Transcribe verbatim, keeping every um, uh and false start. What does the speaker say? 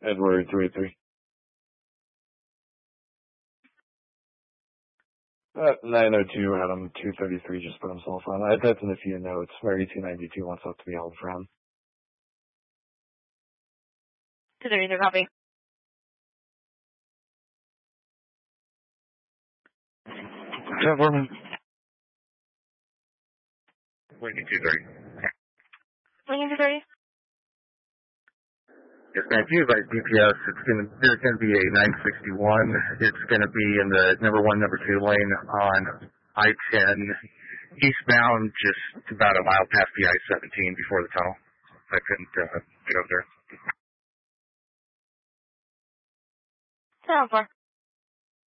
Edward three eight three. Uh, nine oh two Adam two thirty-three just put himself on. I typed in a few notes. Mary two ninety-two wants up to be held for him. two thirty-three, copy. ten four. Lincoln two thirty. Lincoln two thirty. Yes, man. If you invite D P S, it's gonna there's gonna be a nine sixty-one. It's gonna be in the number one, number two lane on I ten eastbound, just about a mile past the I seventeen before the tunnel. I couldn't uh, get up there. ten four.